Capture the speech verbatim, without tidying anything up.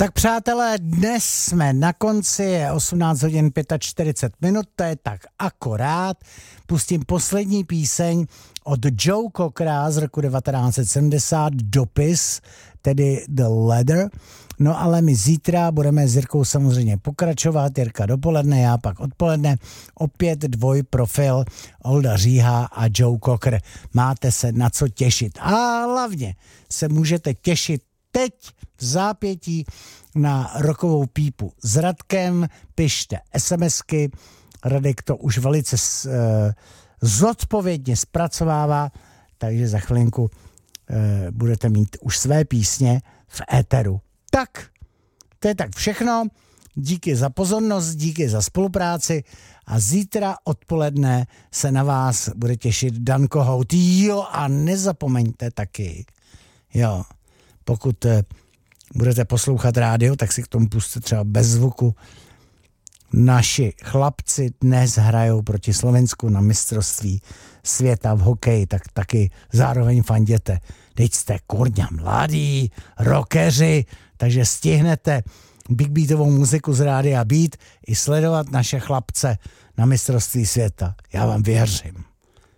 Tak přátelé, dnes jsme na konci, je osmnáct hodin čtyřicet pět minut, to je tak akorát. Pustím poslední píseň od Joe Cockera z roku devatenáct set sedmdesát, Dopis, tedy The Letter. No ale my zítra budeme s Jirkou samozřejmě pokračovat, Jirka dopoledne, já pak odpoledne, opět dvojprofil Olda Říha a Joe Cocker. Máte se na co těšit a hlavně se můžete těšit teď v zápětí na rokovou pípu s Radkem, pište SMSky, Radek to už velice uh, zodpovědně zpracovává, takže za chvilinku uh, budete mít už své písně v éteru. Tak, to je tak všechno. Díky za pozornost, díky za spolupráci a zítra odpoledne se na vás bude těšit Dan Kohout. Jo, a nezapomeňte taky, jo, pokud budete poslouchat rádio, tak si k tomu pusťte třeba bez zvuku. Naši chlapci dnes hrajou proti Slovensku na mistrovství světa v hokeji, tak taky zároveň fanděte. Teď jste kurňa mladí, rockeři, takže stihnete big beatovou muziku z rádia Beat i sledovat naše chlapce na mistrovství světa. Já vám věřím.